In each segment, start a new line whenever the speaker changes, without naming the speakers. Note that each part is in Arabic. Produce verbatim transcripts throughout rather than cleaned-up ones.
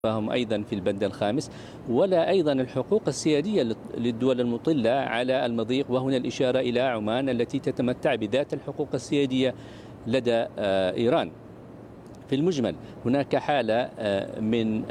فهم أيضا في البند الخامس، ولا أيضا الحقوق السيادية للدول المطلة على المضيق، وهنا الإشارة إلى عمان التي تتمتع بذات الحقوق السيادية لدى إيران. في المجمل هناك حالة من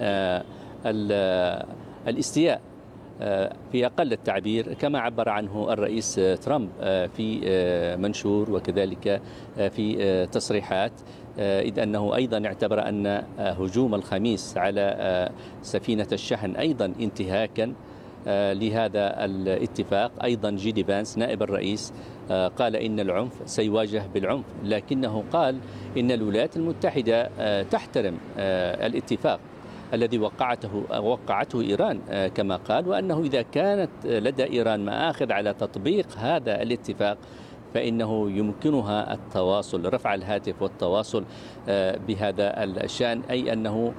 الاستياء في أقل التعبير كما عبر عنه الرئيس ترامب في منشور وكذلك في تصريحات، إذ أنه أيضا اعتبر أن هجوم الخميس على سفينة الشحن أيضا انتهاكا لهذا الاتفاق. أيضا جيدي فانس نائب الرئيس قال إن العنف سيواجه بالعنف، لكنه قال إن الولايات المتحدة تحترم الاتفاق الذي وقعته وقعته إيران كما قال، وأنه إذا كانت لدى إيران مآخذ على تطبيق هذا الاتفاق فإنه يمكنها التواصل، رفع الهاتف والتواصل بهذا الشأن، أي أنه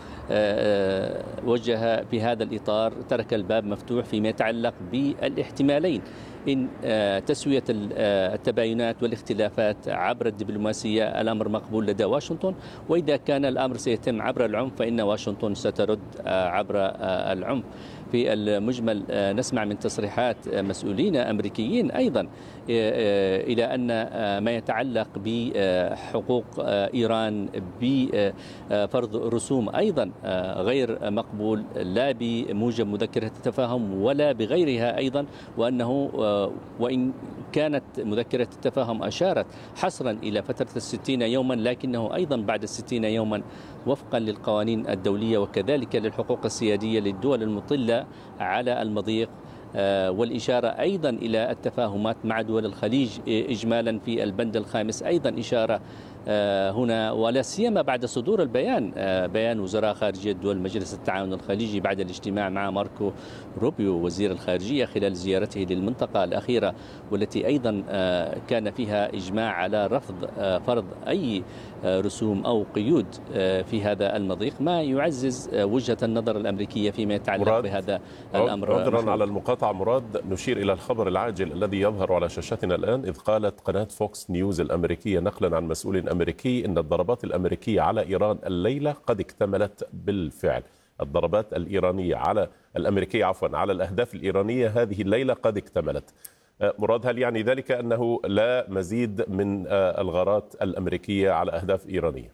وجه في هذا الإطار، ترك الباب مفتوح فيما يتعلق بالاحتمالين، إن تسوية التباينات والاختلافات عبر الدبلوماسية الأمر مقبول لدى واشنطن، وإذا كان الأمر سيتم عبر العنف فإن واشنطن سترد عبر العنف. في المجمل نسمع من تصريحات مسؤولين أمريكيين أيضا إلى أن ما يتعلق بحقوق إيران بفرض رسوم أيضا غير مقبول، لا بموجب مذكرة التفاهم ولا بغيرها أيضا، وأنه وإن كانت مذكرة التفاهم أشارت حصرا إلى فترة الستين يوما، لكنه أيضا بعد الستين يوما وفقا للقوانين الدولية وكذلك للحقوق السيادية للدول المطلة على المضيق، والإشارة أيضا إلى التفاهمات مع دول الخليج إجمالا في البند الخامس، أيضا إشارة هنا ولا سيما بعد صدور البيان، بيان وزراء خارجية دول مجلس التعاون الخليجي بعد الاجتماع مع ماركو روبيو وزير الخارجية خلال زيارته للمنطقة الأخيرة، والتي أيضا كان فيها إجماع على رفض فرض أي رسوم أو قيود في هذا المضيق، ما يعزز وجهة النظر الأمريكية فيما يتعلق بهذا الأمر.
عذرا على المقاطعة مراد، نشير إلى الخبر العاجل الذي يظهر على شاشتنا الآن، إذ قالت قناة فوكس نيوز الأمريكية نقلا عن مسؤول أمريكي إن الضربات الأمريكية على إيران الليلة قد اكتملت بالفعل. الضربات الإيرانية على الأمريكية عفوا على الأهداف الإيرانية هذه الليلة قد اكتملت. مراد، هل يعني ذلك أنه لا مزيد من الغارات الأمريكية على أهداف إيرانية؟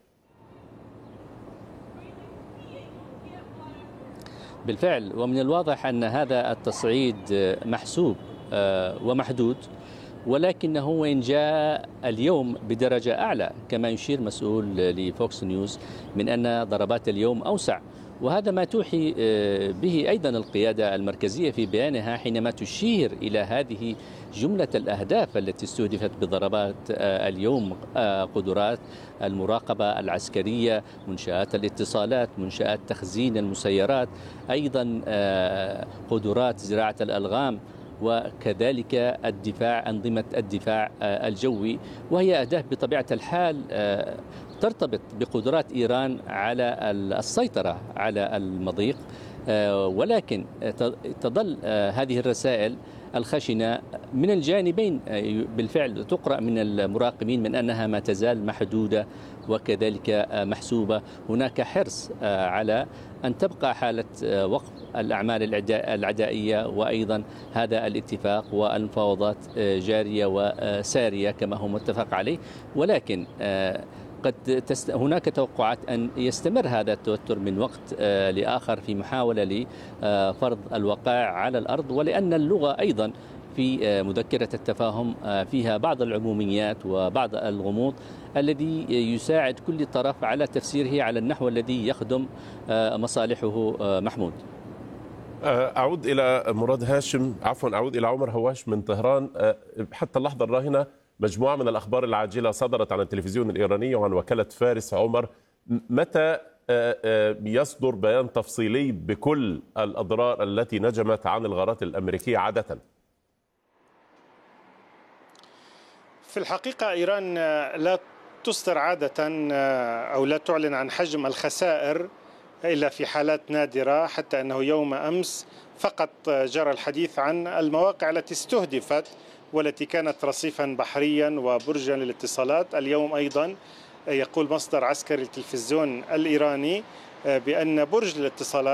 بالفعل، ومن الواضح أن هذا التصعيد محسوب ومحدود، ولكنه وإن جاء اليوم بدرجة أعلى كما يشير مسؤول لفوكس نيوز من أن ضربات اليوم أوسع، وهذا ما توحي به أيضا القيادة المركزية في بيانها حينما تشير إلى هذه جملة الأهداف التي استهدفت بضربات اليوم: قدرات المراقبة العسكرية، منشآت الاتصالات، منشآت تخزين المسيرات، أيضا قدرات زراعة الألغام، وكذلك الدفاع، أنظمة الدفاع الجوي، وهي أهداف بطبيعة الحال ترتبط بقدرات إيران على السيطرة على المضيق، ولكن تظل هذه الرسائل الخشنة من الجانبين بالفعل تقرأ من المراقبين من أنها ما تزال محدودة وكذلك محسوبة. هناك حرص على أن تبقى حالة وقف الأعمال العدائية، وأيضا هذا الاتفاق والمفاوضات جارية وسارية كما هو متفق عليه، ولكن قد تست... هناك توقعات أن يستمر هذا التوتر من وقت لآخر في محاولة لفرض الوقائع على الأرض، ولأن اللغة أيضا في مذكرة التفاهم فيها بعض العموميات وبعض الغموض الذي يساعد كل طرف على تفسيره على النحو الذي يخدم مصالحه. محمود،
أعود إلى مراد هاشم، عفوا أعود إلى عمر هواش من طهران. حتى اللحظة الراهنة مجموعة من الأخبار العاجلة صدرت عن التلفزيون الإيراني وعن وكالة فارس. عمر، متى يصدر بيان تفصيلي بكل الأضرار التي نجمت عن الغارات الأمريكية عادة؟
في الحقيقة إيران لا تصدر عادة أو لا تعلن عن حجم الخسائر إلا في حالات نادرة، حتى أنه يوم أمس فقط جرى الحديث عن المواقع التي استهدفت والتي كانت رصيفا بحريا وبرجا للاتصالات. اليوم أيضا يقول مصدر عسكري للتلفزيون الإيراني بأن برج الاتصالات